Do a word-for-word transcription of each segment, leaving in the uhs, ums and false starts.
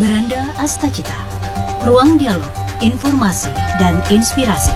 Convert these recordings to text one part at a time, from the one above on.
Beranda Astacita, ruang dialog, informasi, dan inspirasi.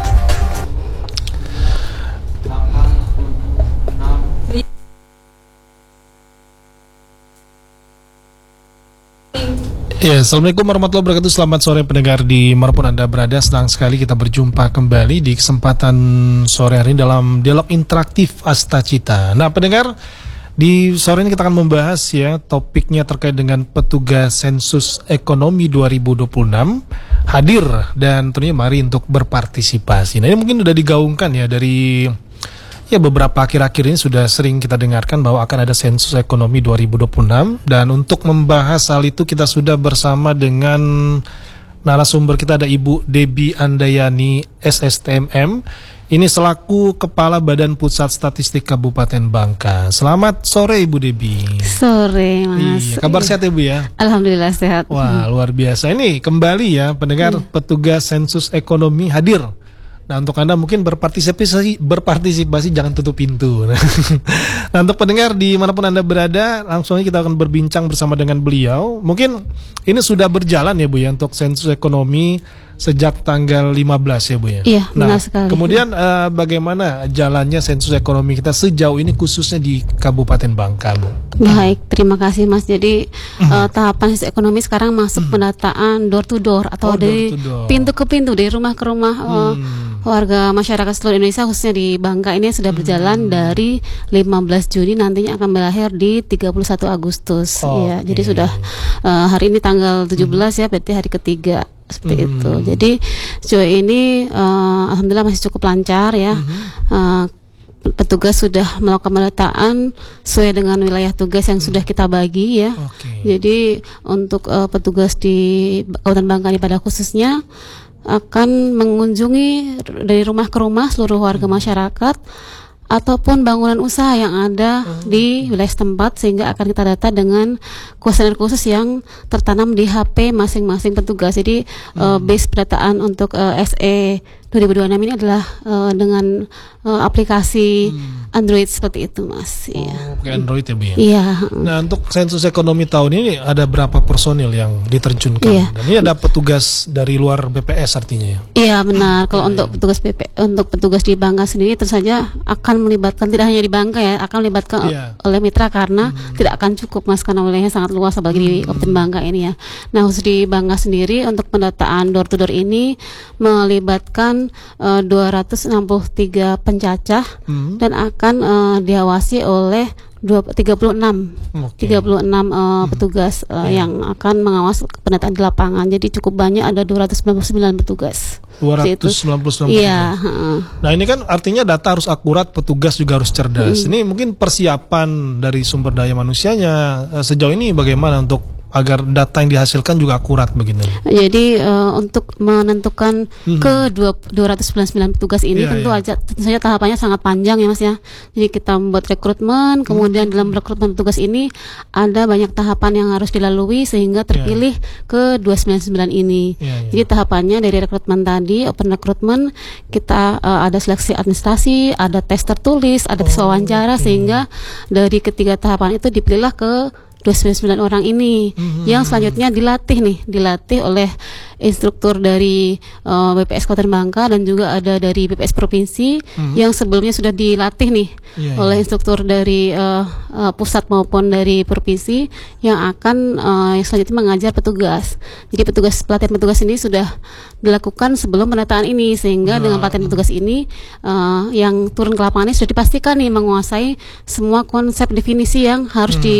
Ya, Assalamualaikum warahmatullahi wabarakatuh. Selamat sore pendengar di manapun Anda berada. Senang sekali kita berjumpa kembali di kesempatan sore hari ini dalam dialog interaktif Astacita. Nah pendengar, di sore ini kita akan membahas ya topiknya terkait dengan petugas sensus ekonomi dua ribu dua puluh enam hadir dan tentunya mari untuk berpartisipasi. Nah ini mungkin sudah digaungkan ya dari ya beberapa akhir-akhir ini sudah sering kita dengarkan bahwa akan ada sensus ekonomi dua ribu dua puluh enam, dan untuk membahas hal itu kita sudah bersama dengan narasumber kita, ada Ibu Debbie Andayani S S T M M. Ini selaku Kepala Badan Pusat Statistik Kabupaten Bangka. Selamat sore Ibu Debbie. Sore Mas. Iya, kabar sehat Ibu ya? Alhamdulillah sehat. Wah luar biasa. Ini kembali ya pendengar, hmm. petugas sensus ekonomi hadir. Nah untuk Anda mungkin berpartisipasi, berpartisipasi jangan tutup pintu. Nah untuk pendengar dimanapun Anda berada, langsung aja kita akan berbincang bersama dengan beliau. Mungkin ini sudah berjalan ya Bu ya untuk sensus ekonomi sejak tanggal lima belas ya Bu ya. Iya nah, benar sekali. Kemudian uh, bagaimana jalannya sensus ekonomi kita sejauh ini khususnya di Kabupaten Bangka Bu? Baik, terima kasih Mas. Jadi mm. uh, tahapan sensus ekonomi sekarang masuk mm. pendataan door to door atau oh, dari door door. pintu ke pintu, dari rumah ke rumah. Mm. Uh, warga masyarakat seluruh Indonesia khususnya di Bangka ini sudah berjalan hmm. dari lima belas Juni, nantinya akan berakhir di tiga puluh satu Agustus. Oh, ya, okay. Jadi sudah uh, hari ini tanggal tujuh belas hmm. ya, berarti hari ketiga seperti hmm. itu. Jadi sejauh ini uh, alhamdulillah masih cukup lancar ya. Hmm. Uh, petugas sudah melakukan pendataan sesuai dengan wilayah tugas yang hmm. sudah kita bagi ya. Okay. Jadi untuk uh, petugas di Kabupaten Bangka ini pada khususnya akan mengunjungi dari rumah ke rumah seluruh warga masyarakat ataupun bangunan usaha yang ada hmm. di wilayah setempat, sehingga akan kita data dengan kuesioner khusus yang tertanam di H P masing-masing petugas. Jadi hmm. uh, base pendataan untuk uh, S E dua ribu dua puluh enam ini adalah uh, dengan uh, aplikasi hmm. Android seperti itu Mas. Oh, ya. Pakai Android ya Bu ya? Iya. Nah untuk sensus ekonomi tahun ini ada berapa personil yang diterjunkan? Iya. Dan ini ada petugas dari luar B P S artinya ya? Iya benar. Kalau untuk petugas B P, untuk petugas di Bangka sendiri tentu saja akan melibatkan, tidak hanya di Bangka ya, akan melibatkan yeah. oleh mitra karena hmm. tidak akan cukup Mas, karena wilayahnya sangat luas apalagi hmm. di Kabupaten Bangka ini ya. Nah khusus di Bangka sendiri untuk pendataan door to door ini melibatkan uh, dua ratus enam puluh tiga pencacah hmm. dan akan uh, diawasi oleh tiga puluh enam okay. tiga puluh enam uh, hmm. petugas uh, yeah. yang akan mengawas pendataan di lapangan. Jadi cukup banyak, ada dua ratus sembilan puluh sembilan petugas. dua ratus sembilan puluh sembilan Iya, uh. Nah ini kan artinya data harus akurat, petugas juga harus cerdas. Hmm. Ini mungkin persiapan dari sumber daya manusianya uh, sejauh ini bagaimana untuk agar data yang dihasilkan juga akurat begini? Jadi uh, untuk menentukan hmm. ke dua ratus sembilan puluh sembilan petugas ini yeah, tentu yeah. aja tentu saja tahapannya sangat panjang ya Mas ya. Jadi kita membuat rekrutmen, kemudian hmm. dalam rekrutmen petugas ini ada banyak tahapan yang harus dilalui sehingga terpilih yeah. ke dua ratus sembilan puluh sembilan ini. Yeah, yeah. Jadi tahapannya dari rekrutmen tadi, open rekrutmen, kita uh, ada seleksi administrasi, ada tes tertulis, ada tes wawancara, oh, okay. sehingga dari ketiga tahapan itu dipilihlah ke dua ratus sembilan puluh sembilan orang ini mm-hmm. yang selanjutnya dilatih nih, dilatih oleh instruktur dari uh, B P S Kabupaten Bangka dan juga ada dari B P S Provinsi mm-hmm. yang sebelumnya sudah dilatih nih yeah, oleh yeah. instruktur dari uh, uh, pusat maupun dari provinsi yang akan uh, yang selanjutnya mengajar petugas. Jadi petugas pelatihan petugas ini sudah dilakukan sebelum pendataan ini, sehingga nah. dengan pelatihan petugas ini uh, yang turun ke lapangan ini sudah dipastikan nih menguasai semua konsep definisi yang harus hmm. di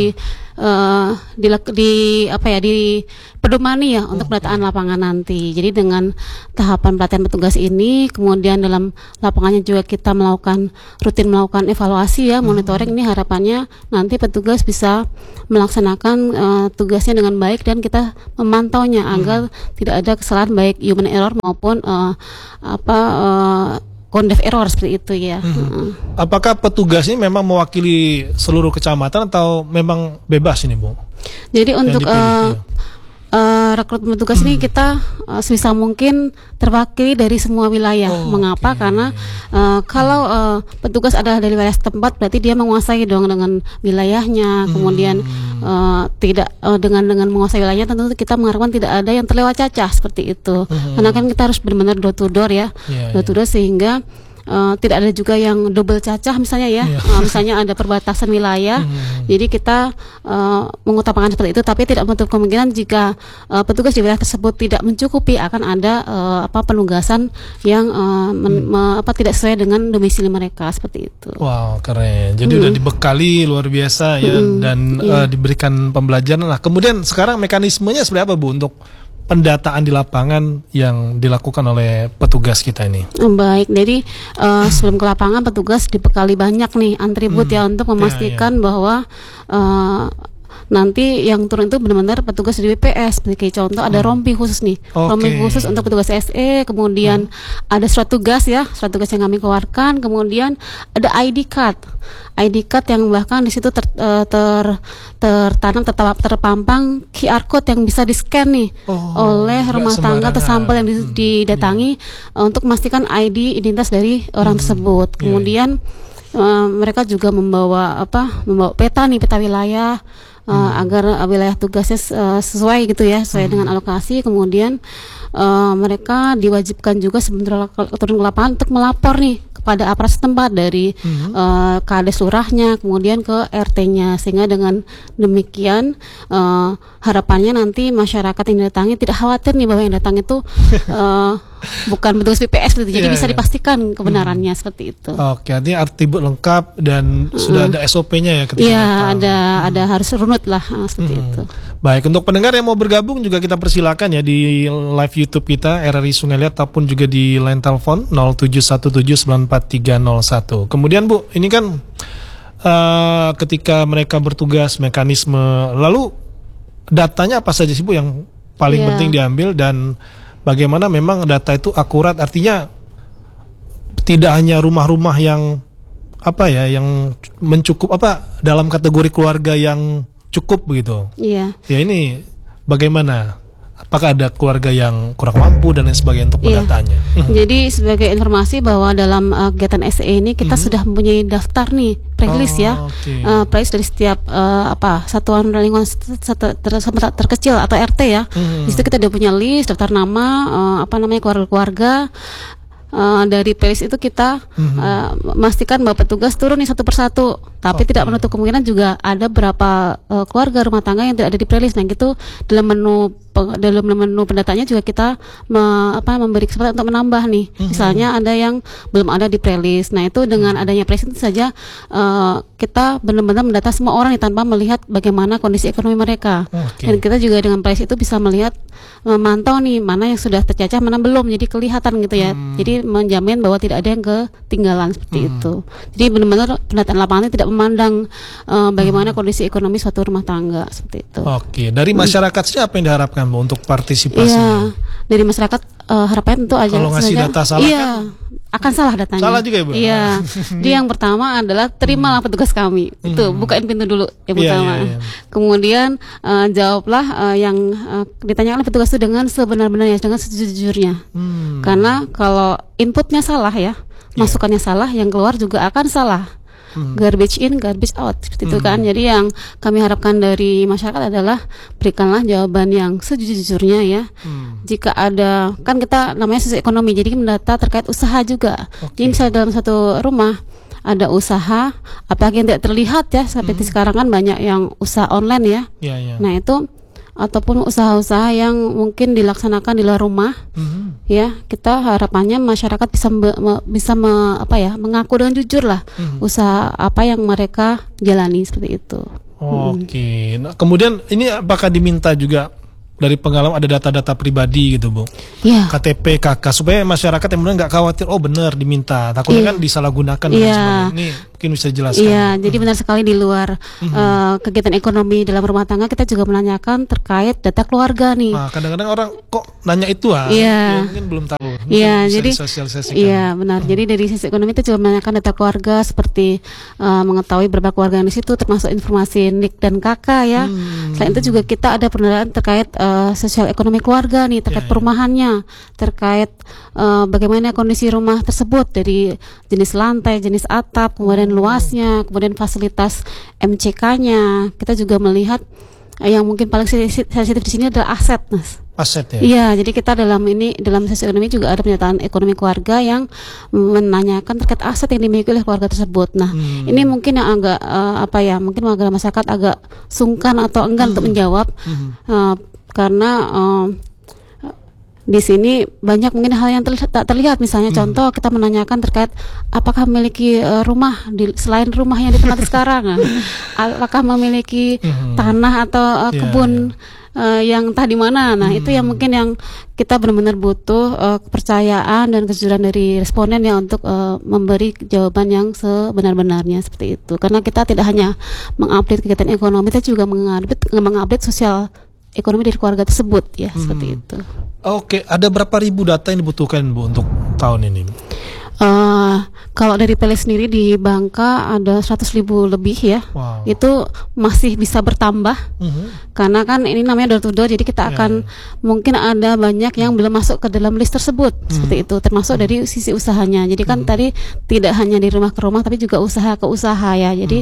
Uh, di, di apa ya di pedomani ya untuk pendataan lapangan nanti. Jadi dengan tahapan pelatihan petugas ini, kemudian dalam lapangannya juga kita melakukan rutin melakukan evaluasi ya, monitoring. Ini harapannya nanti petugas bisa melaksanakan uh, tugasnya dengan baik dan kita memantaunya hmm. agar tidak ada kesalahan baik human error maupun uh, apa uh, kondef error seperti itu ya. Hmm. Apakah petugas ini memang mewakili seluruh kecamatan atau memang bebas ini Bu? Jadi untuk dipilih, uh, ya? Uh, rekrutmen petugas hmm. ini kita uh, sebisa mungkin terwakili dari semua wilayah. Oh, Mengapa? okay. Karena uh, kalau uh, petugas adalah dari wilayah setempat, berarti dia menguasai dong dengan wilayahnya. Hmm. Kemudian uh, tidak uh, dengan dengan menguasai wilayahnya, tentu kita mengharapkan tidak ada yang terlewat cacah seperti itu. Hmm. Karena kan kita harus benar-benar door to door ya, yeah, door to door sehingga Uh, tidak ada juga yang double cacah misalnya ya, yeah. uh, misalnya ada perbatasan wilayah, hmm. jadi kita uh, mengutamakan seperti itu, tapi tidak menutup kemungkinan jika uh, petugas di wilayah tersebut tidak mencukupi akan ada uh, apa penugasan yang uh, men, hmm. me, apa tidak sesuai dengan domisili mereka seperti itu. Wow, keren. Jadi hmm. udah dibekali luar biasa ya, hmm. dan yeah. uh, diberikan pembelajaran lah. Kemudian sekarang mekanismenya seperti apa Bu untuk pendataan di lapangan yang dilakukan oleh petugas kita ini? Baik, jadi uh, sebelum ke lapangan petugas dibekali banyak nih atribut hmm. ya untuk memastikan ya, ya. bahwa uh, nanti yang turun itu benar-benar petugas dari B P S. Seperti contoh ada hmm. rompi khusus nih, okay. rompi khusus untuk petugas S E, kemudian hmm. ada surat tugas ya, surat tugas yang kami keluarkan, kemudian ada I D card, I D card yang bahkan di situ ter, ter, tertanam, ter, terpampang Q R code yang bisa di-scan nih oh, oleh rumah tangga atau sampel yang hmm. didatangi yeah. untuk memastikan I D identitas dari orang hmm. tersebut. Kemudian yeah. uh, mereka juga membawa apa, membawa peta nih, peta wilayah. Uh, hmm. agar uh, wilayah tugasnya uh, sesuai gitu ya, sesuai hmm. dengan alokasi. Kemudian uh, mereka diwajibkan juga sebelum turun ke lapangan untuk melapor nih kepada aparat setempat dari hmm. uh, kades lurahnya, kemudian ke R T-nya, sehingga dengan demikian uh, harapannya nanti masyarakat yang datangi tidak khawatir nih bahwa yang datang itu uh, bukan petugas B P S gitu. Jadi yeah, bisa yeah. dipastikan kebenarannya hmm. seperti itu. Oke, artinya atribut lengkap dan uh, sudah ada S O P-nya ya ketika Iya, yeah, ada hmm. ada harus runut lah uh, seperti hmm. itu. Baik, untuk pendengar yang mau bergabung juga kita persilakan ya di live YouTube kita R R I Sungai Liat ataupun juga di line telepon nol tujuh satu tujuh sembilan empat tiga nol satu. Kemudian Bu, ini kan uh, ketika mereka bertugas mekanisme, lalu datanya apa saja sih Bu yang paling yeah. penting diambil, dan bagaimana memang data itu akurat, artinya tidak hanya rumah-rumah yang apa ya, yang mencukup apa dalam kategori keluarga yang cukup begitu. Iya. Ya ini bagaimana? Apakah ada keluarga yang kurang mampu dan lain sebagainya untuk pendataannya? Iya. Jadi sebagai informasi bahwa dalam uh, kegiatan S E ini kita mm-hmm. sudah mempunyai daftar nih, pre-list oh, ya, okay. uh, pre-list dari setiap uh, apa satuan lingkungan ter- ter- terkecil atau R T ya. Mm-hmm. Di situ kita udah punya list, daftar nama, uh, apa namanya keluarga-keluarga. Uh, dari pre-list itu kita mm-hmm. uh, memastikan bahwa petugas turun nih satu persatu, tapi okay. tidak menutup kemungkinan juga ada beberapa uh, keluarga rumah tangga yang tidak ada di pre-list. Nah gitu dalam menu dalam menu pendataannya juga kita me, apa, memberi kesempatan untuk menambah nih. Mm-hmm. Misalnya ada yang belum ada di pre-list. Nah itu dengan adanya pre-list itu saja uh, kita benar-benar mendata semua orang nih tanpa melihat bagaimana kondisi ekonomi mereka. Okay. Dan kita juga dengan pre-list itu bisa melihat, memantau nih mana yang sudah tercacah, mana belum. Jadi kelihatan gitu ya. Hmm. Jadi menjamin bahwa tidak ada yang ketinggalan seperti hmm. itu. Jadi benar-benar pendataan lapangan tidak memandang uh, bagaimana hmm. kondisi ekonomi suatu rumah tangga seperti itu. Oke, dari masyarakat sih apa yang diharapkan Bu untuk partisipasinya? Iya, dari masyarakat uh, harapannya tentu aja. Kalau ngasih saja, data salah iya, kan? Akan salah datanya. Salah juga ya Bu? Iya. Jadi yang pertama adalah terimalah petugas kami. Hmm. Itu bukain pintu dulu yang yeah, pertama. yeah, yeah. Kemudian uh, jawablah uh, yang uh, ditanyakan oleh petugas itu dengan sebenar-benarnya, dengan sejujurnya. Hmm. Karena kalau inputnya salah ya, yeah. masukannya salah, yang keluar juga akan salah. Hmm. Garbage in, garbage out seperti hmm. itu kan. Jadi yang kami harapkan dari masyarakat adalah berikanlah jawaban yang sejujurnya ya. Hmm. Jika ada, kan kita namanya sisi ekonomi, jadi mendata terkait usaha juga. Okay. Jadi misalnya dalam satu rumah ada usaha, apalagi yang tidak terlihat ya, seperti hmm. sekarang kan banyak yang usaha online ya. Yeah, yeah. Nah itu ataupun usaha-usaha yang mungkin dilaksanakan di luar rumah, mm-hmm. ya kita harapannya masyarakat bisa me, me, bisa me, apa ya mengaku dengan jujur lah mm-hmm. usaha apa yang mereka jalani seperti itu. Oke, okay. Nah, kemudian ini apakah diminta juga dari pengalaman ada data-data pribadi gitu Bu, yeah. K T P, K K, supaya masyarakat yang benar nggak khawatir, oh benar diminta, takutnya yeah. kan disalahgunakan dan yeah. sebagainya. Ini mungkin bisa dijelaskan. Iya, hmm. jadi benar sekali di luar hmm. uh, kegiatan ekonomi dalam rumah tangga kita juga menanyakan terkait data keluarga nih. Nah, kadang-kadang orang kok nanya itu ah, yeah. ya, mungkin belum tahu. Iya, jadi iya benar. Hmm. Jadi dari sisi ekonomi itu juga menanyakan data keluarga seperti uh, mengetahui berapa keluarga yang di situ, termasuk informasi N I K dan K K ya. Hmm. Selain itu juga kita ada penilaian terkait uh, uh, sosial ekonomi keluarga nih, terkait Ya, ya. perumahannya, terkait uh, bagaimana kondisi rumah tersebut dari jenis lantai, jenis atap, kemudian luasnya, kemudian fasilitas M C K-nya. Kita juga melihat uh, yang mungkin paling sensitif di sini adalah aset, Mas. Aset ya. Iya, jadi kita dalam ini dalam sesi ekonomi juga ada pernyataan ekonomi keluarga yang menanyakan terkait aset yang dimiliki oleh keluarga tersebut. Nah, Hmm. ini mungkin yang agak uh, apa ya, mungkin warga masyarakat agak sungkan atau enggan untuk menjawab Hmm. uh, karena uh, di sini banyak mungkin hal yang terlihat, tak terlihat. Misalnya contoh kita menanyakan terkait apakah memiliki uh, rumah di, selain rumah yang ditempati sekarang, nah, apakah memiliki Hmm. tanah atau uh, Ya, kebun uh, yang entah di mana. Nah, itu yang mungkin yang kita benar-benar butuh uh, kepercayaan dan kejujuran dari responden ya untuk uh, memberi jawaban yang sebenar-benarnya seperti itu. Karena kita tidak hanya mengupdate kegiatan ekonomi, kita juga mengupdate mengupdate sosial ekonomi dari keluarga tersebut ya, seperti itu. Oke, ada berapa ribu data yang dibutuhkan Bu untuk tahun ini? Uh, kalau dari P L I sendiri di Bangka ada seratus ribu lebih ya. Wow. Itu masih bisa bertambah Mhm. karena kan ini namanya door to door, jadi kita Ya, akan mungkin ada banyak yang belum masuk ke dalam list tersebut seperti itu, termasuk dari sisi usahanya. Jadi kan tadi tidak hanya di rumah ke rumah tapi juga usaha ke usaha ya. Jadi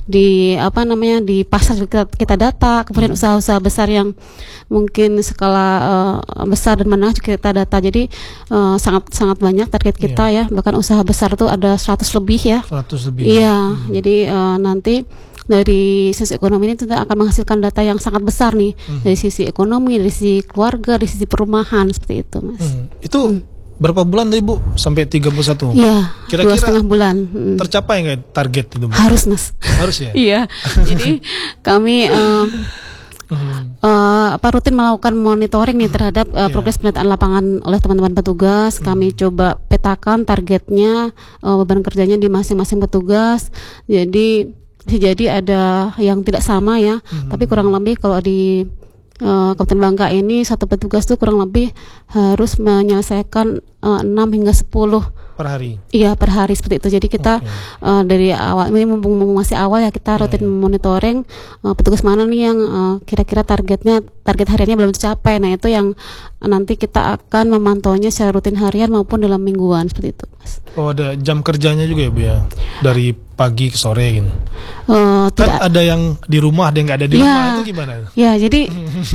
di apa namanya di pasar juga kita, kita data, kemudian usaha-usaha besar yang mungkin skala uh, besar dan menengah juga kita data. Jadi uh, sangat sangat banyak target kita ya. Bahkan usaha besar tuh ada seratus lebih ya. seratus lebih. Iya, jadi uh, nanti dari sisi ekonomi ini tentu akan menghasilkan data yang sangat besar nih, dari sisi ekonomi, dari sisi keluarga, dari sisi perumahan seperti itu, Mas. Hmm. Itu berapa bulan tadi Bu sampai tiga puluh satu? Iya, Kira-kira dua setengah bulan. Hmm. Tercapai nggak target itu Bu? Harus, Mas. Harus ya. Iya, jadi kami um, Mhm. uh, apa rutin melakukan monitoring nih terhadap uh, Iya. progres pemetaan lapangan oleh teman-teman petugas. Kami coba petakan targetnya, uh, beban kerjanya di masing-masing petugas. Jadi bisa jadi ada yang tidak sama ya, tapi kurang lebih kalau di uh, Kabupaten Bangka ini satu petugas tuh kurang lebih harus menyelesaikan uh, enam hingga sepuluh Per hari. iya per hari seperti itu. Jadi kita Oke. uh, dari awal ini mumpung, mumpung masih awal ya kita rutin monitoring uh, petugas mana nih yang uh, kira-kira targetnya target hariannya belum tercapai. Nah, itu yang nanti kita akan memantaunya secara rutin harian maupun dalam mingguan seperti itu, Mas. Oh, ada jam kerjanya juga ya Bu ya? Dari pagi ke sore gitu. Uh, Kan tidak ada yang di rumah, ada yang nggak ada di Ya. rumah, itu gimana? ya jadi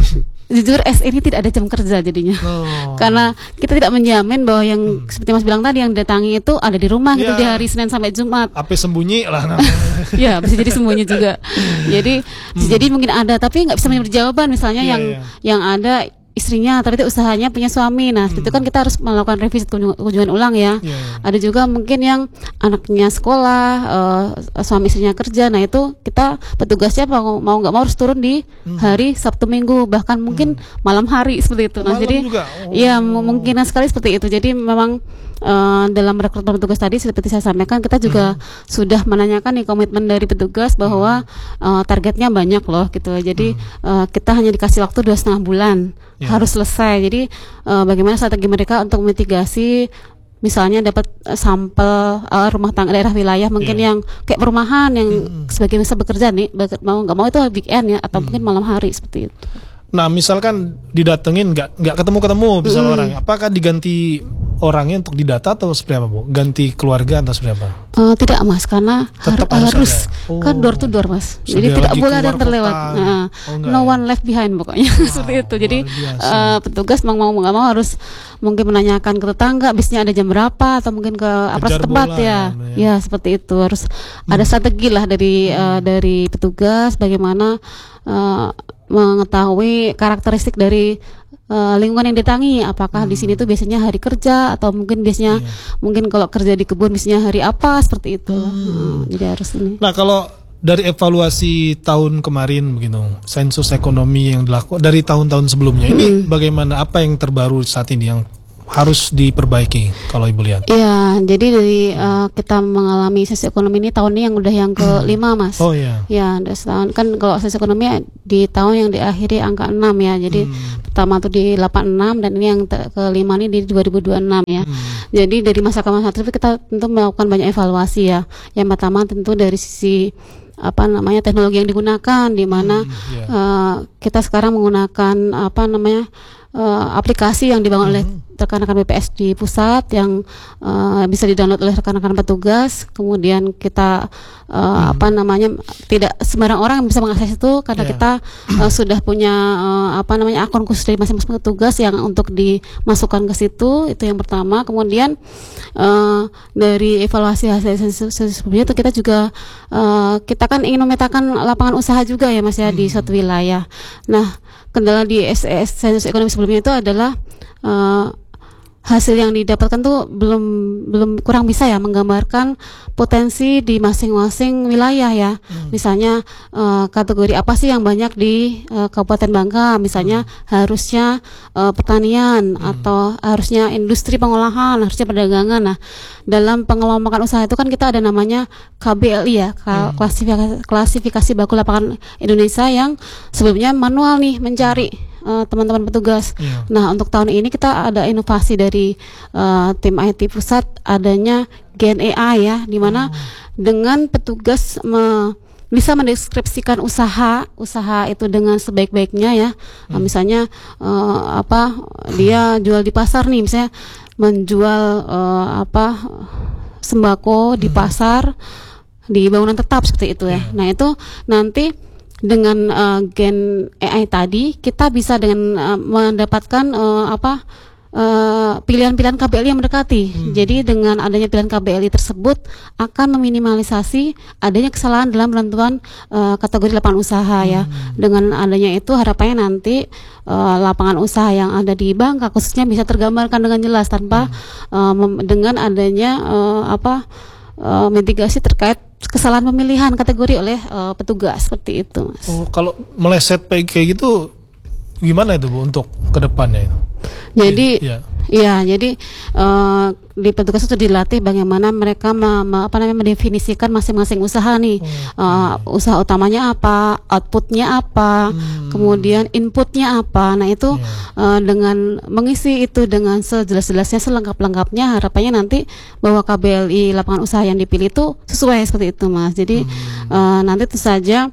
jujur S ini tidak ada jam kerja jadinya. Oh. Karena kita tidak menjamin bahwa yang seperti Mas bilang tadi yang datangi itu ada di rumah gitu Ya. di hari Senin sampai Jumat. Apa sembunyi lah namanya. Ya bisa jadi semuanya juga. Jadi bisa jadi mungkin ada tapi nggak bisa memberi jawaban misalnya Iya, yang iya. yang ada istrinya tapi itu usahanya punya suami. Nah itu kan kita harus melakukan revisi kunjung- kunjungan ulang ya. Iya, iya. Ada juga mungkin yang anaknya sekolah, eh, suami istrinya kerja. Nah itu kita petugasnya mau mau nggak mau harus turun di hari Sabtu Minggu bahkan mungkin malam hari seperti itu. Nah Malam jadi juga? Oh. iya memungkinkan sekali seperti itu. Jadi memang eh, dalam rekrutmen petugas tadi seperti saya sampaikan kita juga sudah menanyakan nih komitmen dari petugas bahwa eh, targetnya banyak loh gitu. Jadi eh, kita hanya dikasih waktu dua setengah bulan Ya. harus selesai. Jadi eh, bagaimana strategi mereka untuk mitigasi misalnya dapat eh, sampel eh, rumah tangga daerah wilayah mungkin Iya. yang kayak perumahan yang sebagian besar bekerja nih bek- mau nggak mau itu weekend ya atau mungkin malam hari seperti itu. Nah, misalkan didatengin nggak nggak ketemu-ketemu misal orang, apakah diganti orangnya untuk didata atau seperti apa Bu? Ganti keluarga atau seperti apa? Eh, tidak Mas, karena Tetap har- harus harus ada. Oh. kan door to door Mas. Jadi Sudah tidak lagi boleh ada yang keluar terlewat. kota. Nah, Oh, enggak no ya? one left behind pokoknya seperti itu. Jadi luar biasa. eh, petugas mau mau nggak mau harus mungkin menanyakan ke tetangga bisnya ada jam berapa atau mungkin ke Kejar aparat tempat bola ya. namanya. Ya seperti itu harus ada strategi lah dari eh, dari petugas bagaimana eh, mengetahui karakteristik dari eh, lingkungan yang didatangi. Apakah di sini tuh biasanya hari kerja atau mungkin biasanya mungkin kalau kerja di kebun biasanya hari apa seperti itu. Hmm, jadi harus ini. Nah, kalau dari evaluasi tahun kemarin begitu, sensus ekonomi yang dilakukan dari tahun-tahun sebelumnya, ini bagaimana, apa yang terbaru saat ini yang harus diperbaiki kalau Ibu lihat? Iya, jadi dari eh, kita mengalami sesi ekonomi ini tahun ini yang udah yang kelima, Mas. Oh iya. Ya, udah setahun kan kalau sesi ekonomi di tahun yang diakhiri angka enam ya. Jadi pertama tuh di delapan puluh enam dan ini yang te- kelima ini di dua ribu dua puluh enam ya. Jadi dari masa ke masa tersebut kita tentu melakukan banyak evaluasi ya. Yang pertama tentu dari sisi apa namanya teknologi yang digunakan, di mana Hmm, yeah. uh, kita sekarang menggunakan apa namanya uh, aplikasi yang dibangun oleh rekan-rekan B P S di pusat yang uh, bisa didownload oleh rekan-rekan petugas. Kemudian kita uh, apa namanya tidak sembarang orang bisa mengakses itu karena Yeah. kita uh, sudah punya uh, apa namanya akun khusus dari masing-masing petugas yang untuk dimasukkan ke situ. Itu yang pertama. Kemudian uh, dari evaluasi hasil sebelumnya itu kita juga uh, kita kan ingin memetakan lapangan usaha juga ya Mas ya di suatu wilayah. Nah, kendala di S E S sensus ekonomi sebelumnya itu adalah uh, hasil yang didapatkan tuh belum belum kurang bisa ya menggambarkan potensi di masing-masing wilayah ya. Hmm. Misalnya uh, kategori apa sih yang banyak di uh, Kabupaten Bangka, misalnya hmm. harusnya uh, pertanian hmm. atau harusnya industri pengolahan, harusnya perdagangan. Nah, dalam pengelompokan usaha itu kan kita ada namanya K B L I ya, hmm. klasifikasi, klasifikasi baku lapangan Indonesia yang sebelumnya manual nih mencari Uh, teman-teman petugas. Yeah. Nah, untuk tahun ini kita ada inovasi dari uh, tim I T pusat, adanya Gen A I ya, di mana oh. dengan petugas me, bisa mendeskripsikan usaha usaha itu dengan sebaik-baiknya ya. Hmm. Uh, misalnya uh, apa dia jual di pasar nih, misalnya menjual uh, apa sembako di hmm. pasar di bangunan tetap seperti itu ya. Yeah. Nah, itu nanti dengan uh, Gen A I tadi kita bisa dengan uh, mendapatkan uh, apa uh, pilihan-pilihan K B L I yang mendekati. Hmm. Jadi dengan adanya pilihan K B L I tersebut akan meminimalisasi adanya kesalahan dalam penentuan uh, kategori lapangan usaha hmm. ya. Dengan adanya itu harapannya nanti uh, lapangan usaha yang ada di Bangka khususnya bisa tergambarkan dengan jelas tanpa hmm. uh, mem- dengan adanya uh, apa uh, mitigasi terkait kesalahan pemilihan kategori oleh uh, petugas seperti itu, Mas. Oh, kalau meleset kayak gitu gimana itu Bu untuk kedepannya itu? Jadi, ya, ya jadi uh, di petugas itu dilatih bagaimana mereka me, me, apa namanya mendefinisikan masing-masing usaha nih, okay. uh, usaha utamanya apa, outputnya apa, hmm. kemudian inputnya apa. Nah itu yeah. uh, dengan mengisi itu dengan sejelas-jelasnya, selengkap-lengkapnya, harapannya nanti bahwa K B L I lapangan usaha yang dipilih itu sesuai seperti itu, Mas. Jadi hmm. uh, nanti tentu saja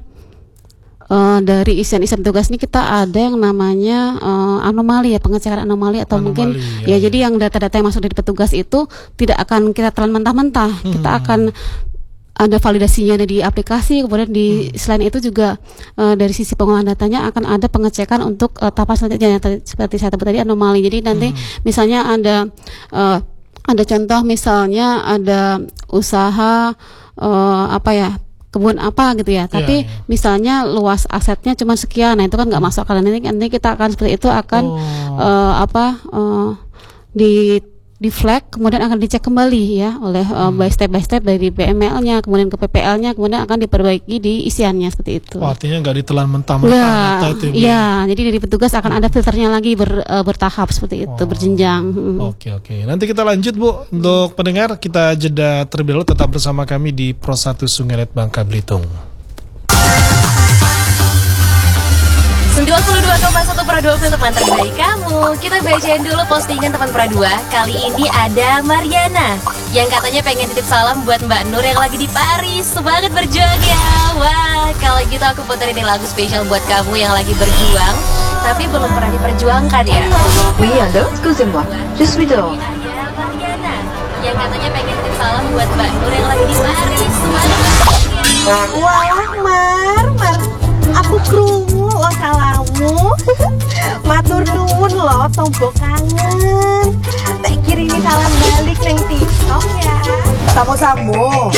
Uh, dari isian-isian tugas ini kita ada yang namanya uh, anomali ya, pengecekan anomali atau anomali, mungkin ya, ya, ya jadi yang data-data yang masuk dari petugas itu tidak akan kita telan mentah-mentah, hmm. kita akan ada validasinya di aplikasi, kemudian di hmm. selain itu juga uh, dari sisi pengolahan datanya akan ada pengecekan untuk uh, tahapan selanjutnya seperti saya sebut tadi anomali. Jadi nanti hmm. misalnya ada uh, ada contoh misalnya ada usaha uh, apa ya kebun apa gitu ya, tapi yeah, yeah. misalnya luas asetnya cuma sekian, nah itu kan nggak masuk akal. Nanti nanti kita akan seperti itu akan oh. uh, apa uh, di di flag, kemudian akan dicek kembali ya oleh uh, hmm. by step by step dari P M L-nya, kemudian ke P P L-nya, kemudian akan diperbaiki di isiannya seperti itu. Oh, artinya nggak ditelan mentah-mentah. Iya, jadi dari petugas akan ada filternya lagi ber, uh, bertahap seperti itu, oh. berjenjang. Oke oke. Nanti kita lanjut Bu. Untuk pendengar kita jeda terlebih dahulu, tetap bersama kami di Pro satu Sungai Bangka Belitung. sembilan puluh dua koma satu Pro dua untuk teman terbaik kamu. Kita bacain dulu postingan teman Pro dua. Kali ini ada Mariana yang katanya pengen titip salam buat Mbak Nur yang lagi di Paris. Semangat berjuang ya. Wah, kalau gitu aku puterin lagu spesial buat kamu yang lagi berjuang tapi belum pernah diperjuangkan ya. Oui, alors, excusez-moi. Je suis dehors. Ada Mariana yang katanya pengen titip salam buat Mbak Nur yang lagi di Paris. Semangat berjuang ya. Wah, Mar, Mar. Aku krungu lo salamu. Matur nuwun lo tombo kangen. Tak kirimi salam balik neng TikTok ya. Samo-samo.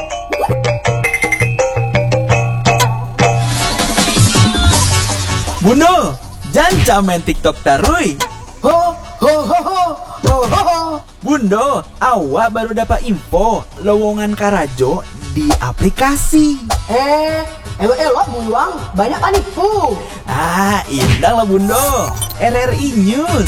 Buno, jangan main TikTok tarui. Ho ho ho ho ho ho ho. Bundo, awak baru dapat info lowongan Karajo di aplikasi. Eh, elok-elok buang, banyak panipu. Ah, indah lah Bundo. R R I News.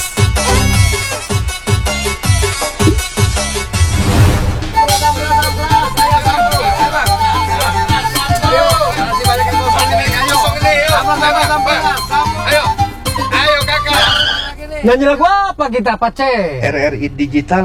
Nyanyi lagu apa kita, Pace? R R I Digital.